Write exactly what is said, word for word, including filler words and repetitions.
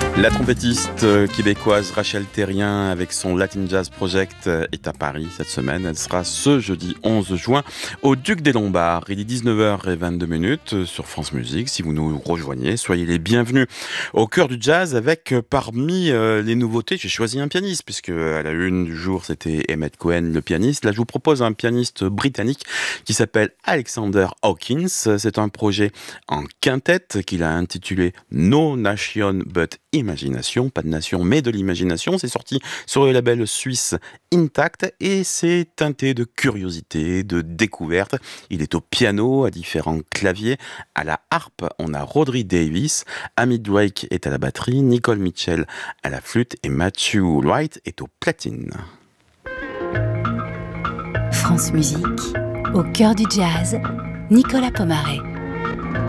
La trompettiste euh, québécoise Rachel Terrien avec son Latin Jazz Project euh, est à Paris cette semaine. Elle sera ce jeudi onze juin au Duc des Lombards. Il est dix-neuf heures vingt-deux minutes sur France Musique. Si vous nous rejoignez, soyez les bienvenus au cœur du jazz avec euh, parmi euh, les nouveautés, j'ai choisi un pianiste puisque à la une du jour c'était Emmett Cohen, le pianiste. Là je vous propose un pianiste britannique qui s'appelle Alexander Hawkins. C'est un projet en quintette qu'il a intitulé No Nation But Imagination, pas de nation mais de l'imagination. C'est sorti sur le label suisse Intact et c'est teinté de curiosité, de découverte. Il est au piano, à différents claviers, à la harpe on a Rodri Davis, Amy Drake est à la batterie, Nicole Mitchell à la flûte et Matthew Wright est au platine. France Musique, au cœur du jazz, Nicolas Pomaré.